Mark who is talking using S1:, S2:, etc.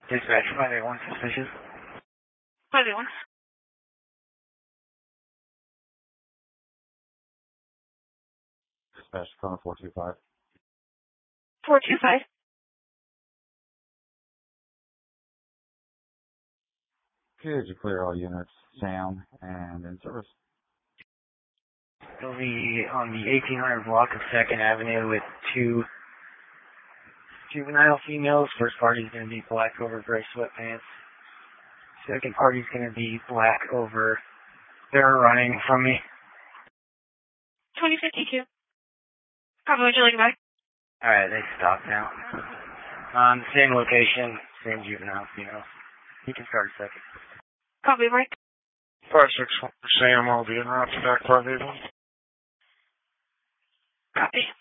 S1: Dispatch 581 suspicious.
S2: 581.
S3: Dispatch phone 425.
S2: 425.
S3: Could you clear all units, Sam, and in service?
S1: It'll be on the 1800 block of 2nd Avenue with 2 juvenile females. First party's going to be black over gray sweatpants. Second party's going to be black over. They're running from me.
S2: 2052. Probably would you like it back?
S1: Alright, they stopped now. On the same location, same juvenile females. You can start a second.
S2: Copy, Mike.
S4: 561 Sam, I'll be en route to back 581.
S2: Copy.